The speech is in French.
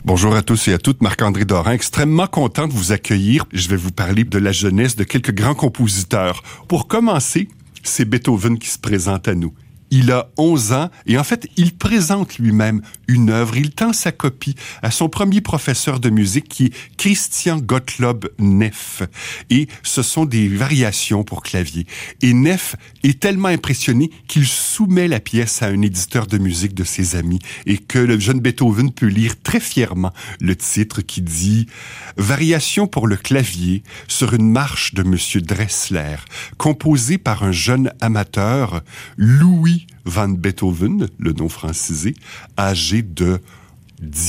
Bonjour à tous et à toutes, Marc-André Dorin, extrêmement content de vous accueillir. Je vais vous parler de la jeunesse de quelques grands compositeurs. Pour commencer, c'est Beethoven qui se présente à nous. Il a 11 ans et en fait, il présente lui-même une œuvre. Il tend sa copie à son premier professeur de musique qui est Christian Gottlob Neff. Et ce sont des variations pour clavier. Et Neff est tellement impressionné qu'il soumet la pièce à un éditeur de musique de ses amis et que le jeune Beethoven peut lire très fièrement le titre qui dit « Variation pour le clavier sur une marche de Monsieur Dressler, composée par un jeune amateur, Louis van Beethoven, le nom francisé, âgé de 10 ans. »